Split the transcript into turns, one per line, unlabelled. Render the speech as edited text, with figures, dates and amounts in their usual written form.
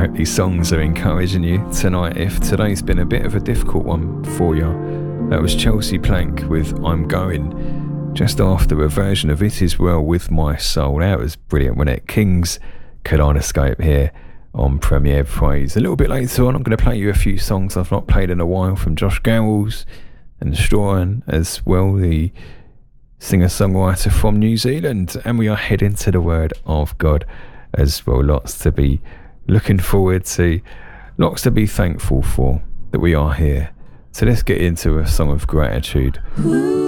hope these songs are encouraging you tonight. If today's been a bit of a difficult one for you, that was Chelsea Plank with I'm Going, just after a version of It Is Well With My Soul. That was brilliant, wasn't it? Kings Kaleidoscope here on Premier Praise. A little bit later on, I'm going to play you a few songs I've not played in a while from Josh Garrels and Strahan as well, the singer-songwriter from New Zealand. And we are heading to the Word of God as well. Lots to be looking forward to, lots to be thankful for that we are here. So let's get into a song of gratitude.